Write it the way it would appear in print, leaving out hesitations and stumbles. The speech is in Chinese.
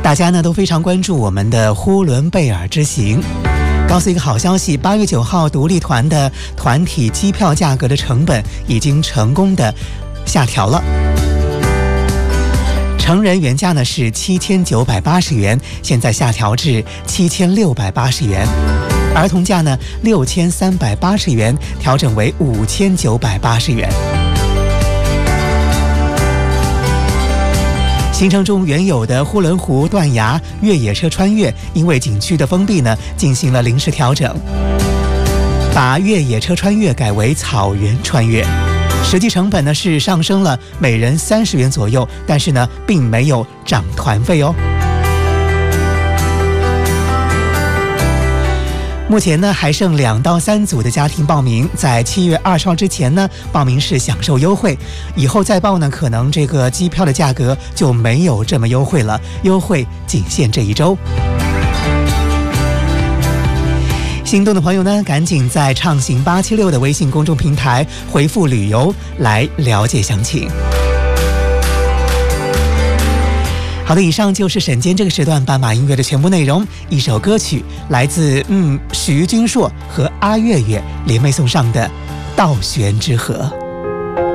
大家呢都非常关注我们的呼伦贝尔之行。告诉一个好消息，8月9号独立团的团体机票价格的成本已经成功的下调了。成人原价呢是7980元，现在下调至7680元。儿童价呢6380元，调整为5980元。行程中原有的呼伦湖、断崖、越野车穿越，因为景区的封闭呢，进行了临时调整，把越野车穿越改为草原穿越。实际成本呢是上升了每人30元左右，但是呢并没有涨团费哦。目前呢还剩2到3组的家庭报名，在7月20号之前呢报名是享受优惠，以后再报呢可能这个机票的价格就没有这么优惠了，优惠仅限这一周。心动的朋友呢赶紧在畅行876的微信公众平台回复旅游来了解详情。好的，以上就是沈坚这个时段斑马音乐的全部内容。一首歌曲来自徐君硕和阿月月联袂送上的《倒悬之河》。